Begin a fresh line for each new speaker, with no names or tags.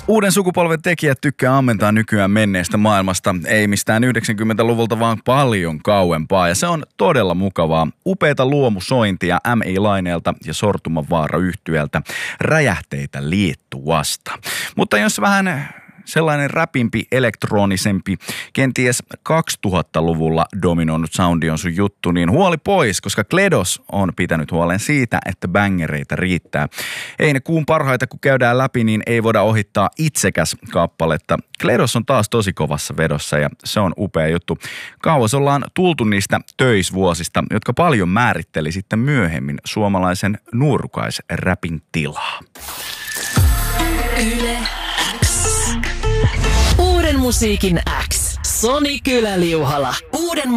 Uuden sukupolven tekijät tykkää ammentaa nykyään menneestä maailmasta, ei mistään 90-luvulta, vaan paljon kauempaa. Ja se on todella mukavaa. Upeata luomusointia M.I.Laineelta ja Sortumanvaara -yhtyeltä, räjähteitä Liettuasta. Mutta jos vähän sellainen räpimpi, elektronisempi, kenties 2000-luvulla dominoinut soundi on sun juttu, niin huoli pois, koska Kledos on pitänyt huolen siitä, että bängereitä riittää. Ei ne kuun parhaita, kun käydään läpi, niin ei voida ohittaa itsekäs kappaletta. Kledos on taas tosi kovassa vedossa ja se on upea juttu. Kauas ollaan tultu niistä töisvuosista, jotka paljon määritteli sitten myöhemmin suomalaisen nuorukaisräpin tilaa.
Yle X. Uuden musiikin X. Soni Kylä-Liuhala. Uuden